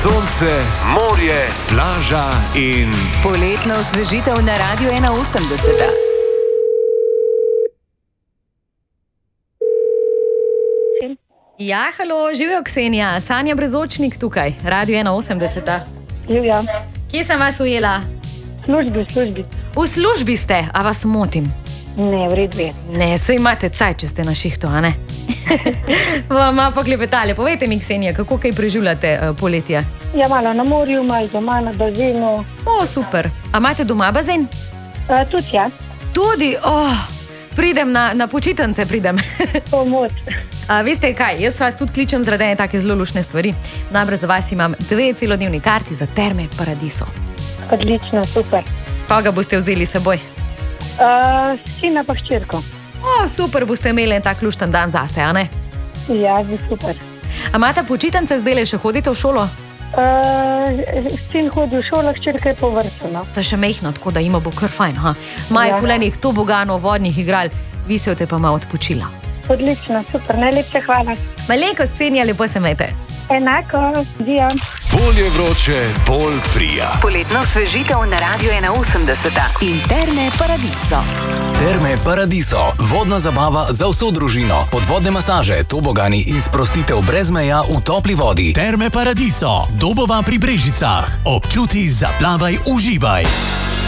Sonce, morje, plaža in poletna osvežitev na Radiu 81. Ja, halo, živijo Ksenija, Sanja Brezočnik tukaj, Radio 81. Živja. Kje sem vas ujela? V službi. V službi ste, a vas motim? Ne, v redu je. Ne, saj imate caj, če ste na šihtu, a ne? Vama poklepetali. Povejte mi, Ksenija, kako kaj preživljate poletje? Ja, malo na morju, malo doma na bazenu. O, super. A imate doma bazen? Tudi ja. Tudi? Pridem na počitnice, pridem. Pomoč. Veste kaj, jaz vas tudi kličem zaradi ene take zelo lušne stvari. Najbrž za vas imam 2 celodnevni karti za Terme Paradiso. Odlično, super. Koga boste vzeli s seboj? Sina pa hčerko. Super, boste imeli en tak lušten dan zase, a ne? Ja, super. A imate počitnice, zdajle še hodite v šolo? Sin hodi v šolo, hčerka je po vrtu, no. To je še mehno, tako da ima bo kar fajn, ha? Maj fulenih toboganov, vodnih igral, vi se te pa malo odpočila. Odlično, super, najlepša hvala. Malenko, Ksenija, lepo se imejte. Enako, Dija. bolje vroče, bolj prija. Poletna osvežitev na Radiu 81. In Terme Paradiso. Terme Paradiso. Vodna zabava za vso družino. Podvodne masaže, tobogani in sprostitev brez meja v topli vodi. Terme Paradiso. Dobova pri Brežicah. Občuti, zaplavaj, uživaj.